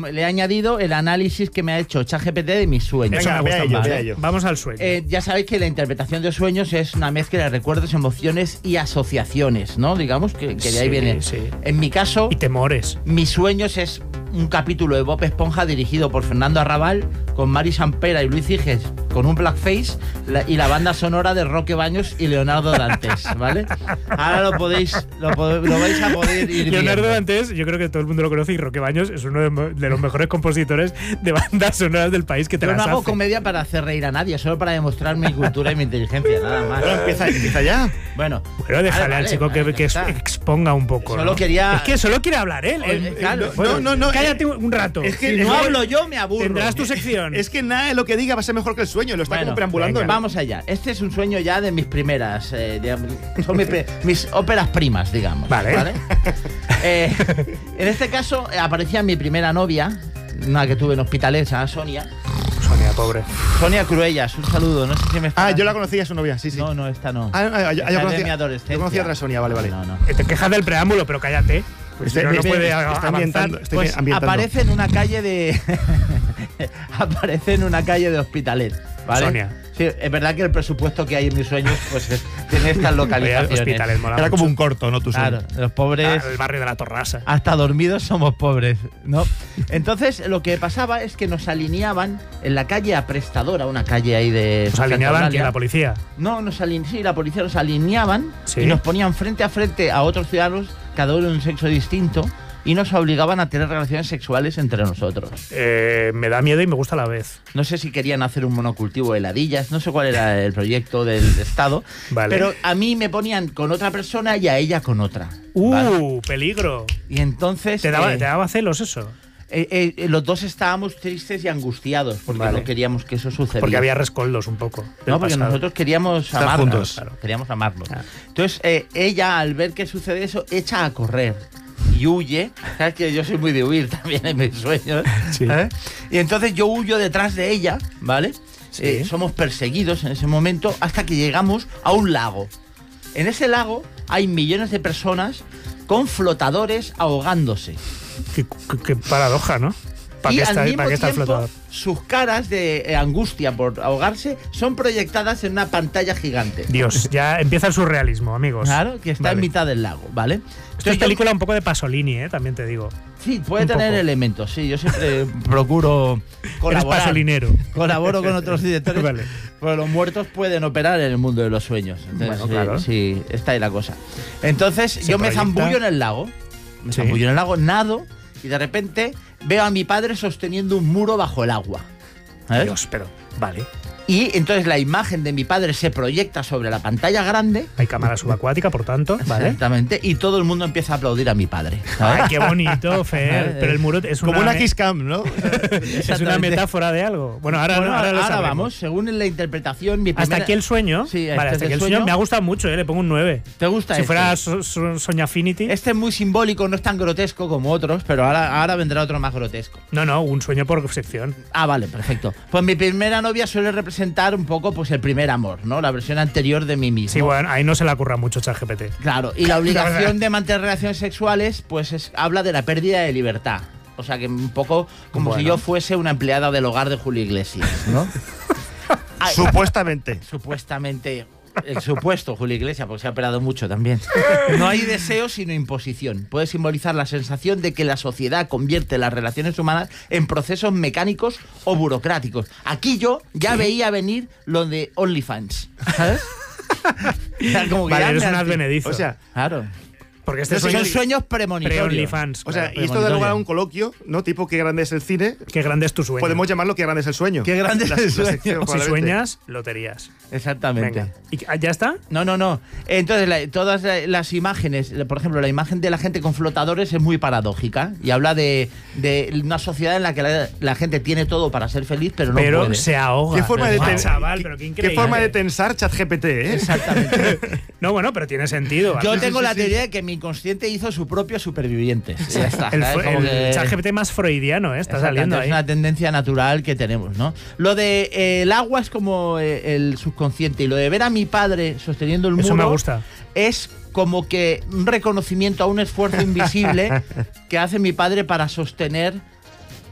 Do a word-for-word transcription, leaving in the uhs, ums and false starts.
le he añadido el análisis que me ha hecho ChatGPT de mis sueños. Venga, Eso me gusta vea más. ello, vea ello. Vamos al sueño. Eh, ya sabéis que la interpretación de sueños es una mezcla de recuerdos, emociones y asociaciones, ¿no? Digamos que, que de ahí Sí, viene. sí. En mi caso, Y temores. mis sueños es un capítulo de Bob Esponja dirigido por Fernando Arrabal, con Mari Sampera y Luis Iges con un blackface la, y la banda sonora de Roque Baños y Leonardo Dantes, ¿vale? Ahora lo podéis, lo, pod- lo vais a poder ir Leonardo viendo. Dantes, yo creo que todo el mundo lo conoce, y Roque Baños es uno de, mo- de los mejores compositores de bandas sonoras del país que te Yo las no hago hace. comedia para hacer reír a nadie, solo para demostrar mi cultura y mi inteligencia, nada más. Bueno, empieza, empieza ya. Bueno, Pero déjale vale, al vale, chico que, vale, que ya está. exponga un poco. Solo ¿no? quería- Es que solo quiere hablar él. Oye, Eh, claro. eh, bueno, No, no, no, cállate eh, un rato. es que si es no que- hablo yo, me aburro. Tendrás tu sección. Es que nada de lo que diga va a ser mejor que el sueño. Lo está Bueno, como preambulando. venga. Vamos allá. Este es un sueño ya de mis primeras. eh, de- son mis, pri- mis óperas primas, digamos. Vale. Eh, en este caso eh, aparecía mi primera novia, una que tuve en Hospitalet, se llama Sonia. Sonia, pobre. Sonia Cruellas, un saludo. No sé si me está. Ah, yo la conocía, su novia, sí, sí. No, no, esta no. Ah, ah, yo, yo Esta es de conocía, mi adolescencia. yo conocía a otra Sonia, vale, vale. No, no. Eh, Te quejas del preámbulo, pero cállate. Pues Este- si no, no me- puede me- a- está avanzar. ambientando, estoy Pues ambientando. aparece en una calle de. aparece en una calle de Hospitalet, ¿vale? Sonia. Sí, es verdad que el presupuesto que hay en mis sueños pues es- tiene estas Oye, localizaciones. Hospitalet mola Era mucho. como un corto, ¿no? Tu sueño. Claro, los pobres. Ah, el barrio de la Torrasa. Hasta dormidos somos pobres, ¿no? Entonces, lo que pasaba es que nos alineaban en la calle Aprestadora, una calle ahí de. Nos Santa alineaban Eulalia. que la policía. No, nos alin- sí, la policía nos alineaban Sí. y nos ponían frente a frente a otros ciudadanos, cada uno de un sexo distinto, y nos obligaban a tener relaciones sexuales entre nosotros. Eh, me da miedo y me gusta a la vez. No sé si querían hacer un monocultivo de ladillas, no sé cuál era el proyecto del Estado, Vale. pero a mí me ponían con otra persona y a ella con otra. ¡Uh! ¿vale? Peligro. Y entonces. ¿Te daba, eh, ¿Te daba celos eso? Eh, eh, los dos estábamos tristes y angustiados porque Vale. no queríamos que eso sucediera. Porque había rescoldos un poco. del No, porque pasado. nosotros queríamos Estar amarnos. juntos. Claro, queríamos amarnos. Ah. Entonces, eh, ella, al ver que sucede eso, echa a correr y huye. Sabes que yo soy muy de huir también en mis sueños. Sí. ¿eh? Y entonces yo huyo detrás de ella, ¿vale? Sí. Eh, somos perseguidos en ese momento hasta que llegamos a un lago. En ese lago hay millones de personas con flotadores ahogándose. Qué, qué- qué paradoja, ¿no? ¿Para y qué al está, mismo para qué está el tiempo, flotador? sus caras de eh, angustia por ahogarse son proyectadas en una pantalla gigante. Dios, ya empieza el surrealismo, amigos. Claro, que está Vale. en mitad del lago, ¿vale? Esto es Entonces yo- película un poco de Pasolini, ¿eh? También te digo. Sí, puede un tener poco. elementos, sí. Yo siempre procuro Eres colaborar. pasolinero. Colaboro con otros directores. Vale. Pero los muertos pueden operar en el mundo de los sueños. Entonces, Bueno, sí, claro. sí, está ahí la cosa. Entonces, Se yo me proyecta. zambullo en el lago. Me Sí. zambullo en el lago, nado, y de repente veo a mi padre sosteniendo un muro bajo el agua. ¿sabes? Dios, pero vale. Y entonces la imagen de mi padre se proyecta sobre la pantalla grande. Hay cámara subacuática, por tanto, ¿vale? Exactamente. Y todo el mundo empieza a aplaudir a mi padre. ¿sabes? Ay, qué bonito, Fer. Pero el muro es una, Como una me- kiss cam, ¿no? es una metáfora de algo. Bueno, ahora, Bueno, no, ahora, lo ahora sabemos. vamos, según la interpretación, mi Hasta primera- aquí el sueño. Sí, vale, este hasta es aquí el el sueño. sueño. Me ha gustado mucho, ¿eh? Le pongo un nueve. ¿Te gusta Si este? fuera so, so- Soñafinity. Este es muy simbólico, no es tan grotesco como otros, pero ahora, ahora vendrá otro más grotesco. No, no, un sueño por sección. Ah, vale, perfecto. Pues mi primera novia suele representar un poco pues el primer amor, ¿no? La versión anterior de mí mismo. Sí, bueno, ahí no se le ocurra mucho ChatGPT. Claro, y la obligación de mantener relaciones sexuales, pues es- habla de la pérdida de libertad. O sea, que un poco como Bueno. si yo fuese una empleada del hogar de Julio Iglesias, ¿no? Ay, Supuestamente. supuestamente, el supuesto Julio Iglesias, porque se ha operado mucho también. No hay deseo sino imposición. Puede simbolizar la sensación de que la sociedad convierte las relaciones humanas en procesos mecánicos o burocráticos. Aquí yo ya veía venir lo de OnlyFans, ¿sabes? Ya como que Vale, ya eres me un has- advenedizo. O sea, Claro. Porque este Son sueño sueños premonitorios. pre-OnlyFans. o sea, claro. y esto da lugar a premonitorio. un coloquio, ¿no? Tipo qué grande es el cine. Qué grande es tu sueño. Podemos llamarlo qué grande es el sueño. Qué grande es La- el la sueño. sección, Si probablemente. sueñas, loterías. Exactamente. Venga. ¿Y ya está? No, no, no. Entonces, la- todas la- las imágenes, por ejemplo, la imagen de la gente con flotadores es muy paradójica y habla de, de una sociedad en la que la, la gente tiene todo para ser feliz, pero no pero puede. se ahoga. ¿Qué forma de Guau, ten- chaval, qué- pero qué qué increíble. forma de tensar ChatGPT, ¿eh? Exactamente. No, bueno, pero tiene sentido. Yo Sí, tengo sí, la sí. teoría de que mi inconsciente hizo su propio superviviente. Ya está, El, ¿sabes? fue- Como el que- ChatGPT más freudiano, ¿eh? Está Exactamente, saliendo es ahí. una tendencia natural que tenemos, ¿no? Lo de eh, el agua es como eh, el subconsciente y lo de ver a mi padre sosteniendo el muro Eso me gusta. es como que un reconocimiento a un esfuerzo invisible que hace mi padre para sostener